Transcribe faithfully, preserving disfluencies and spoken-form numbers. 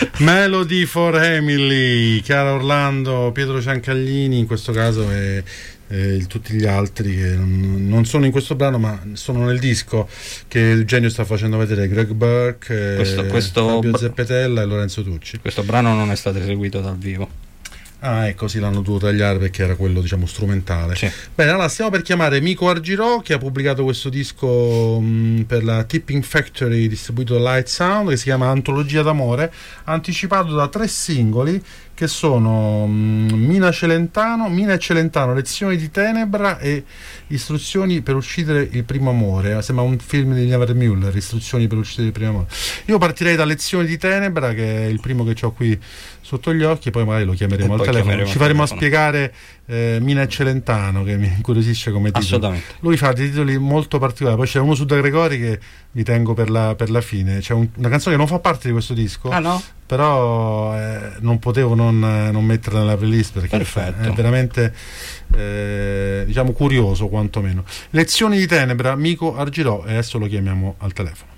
Melody for Emily, Chiara Orlando, Pietro Ciancaglini in questo caso e eh, tutti gli altri che non, non sono in questo brano ma sono nel disco che Eugenio sta facendo vedere, Greg Burke, eh, questo, questo Fabio br- Zeppetella e Lorenzo Tucci. Questo brano non è stato eseguito dal vivo. Ah, ecco, sì, l'hanno dovuto tagliare perché era quello, diciamo, strumentale. Sì. Bene, allora stiamo per chiamare Mico Argirò, che ha pubblicato questo disco mh, per la Tipping Factory, distribuito da Light Sound, che si chiama Antologia d'amore, anticipato da tre singoli che sono mh, Mina Celentano, Mina e Celentano, Lezioni di Tenebra e Istruzioni per uccidere il primo amore. Sembra un film di Nevermüller, Istruzioni per uccidere il primo amore. Io partirei da Lezioni di Tenebra, che è il primo che ho qui sotto gli occhi, poi magari lo chiameremo E al poi telefono, chiameremo ci al faremo a telefono. spiegare eh, Mina e Celentano, che mi incuriosisce come titolo. Assolutamente. Lui fa dei titoli molto particolari, poi c'è uno su Da Gregori che vi tengo per la, per la fine, c'è un, una canzone che non fa parte di questo disco. Ah no? Però eh, non potevo non, non metterla nella playlist perché Perfetto. è veramente eh, diciamo curioso quantomeno. Lezioni di Tenebra, Mico Argirò, e adesso lo chiamiamo al telefono.